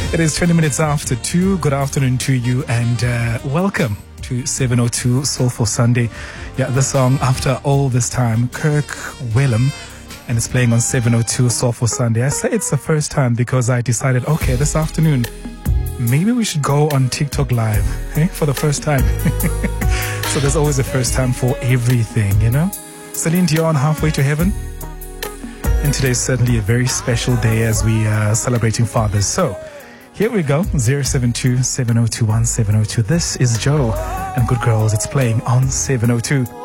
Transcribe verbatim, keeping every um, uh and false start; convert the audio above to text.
It is twenty minutes after two. Good afternoon to you and uh, welcome to seven oh two Soulful Sunday. Yeah, the song After All This Time, Kirk Whalum, and it's playing on seven oh two Soulful Sunday. I say it's the first time because I decided, okay, this afternoon, maybe we should go on TikTok Live eh, for the first time. So there's always a first time for everything, you know? Celine Dion, Halfway to Heaven. And today is certainly a very special day as we are celebrating fathers. So here we go, zero seven two, seven oh two, one seven oh two. This is Joe and Good Girls. It's playing on seven oh two.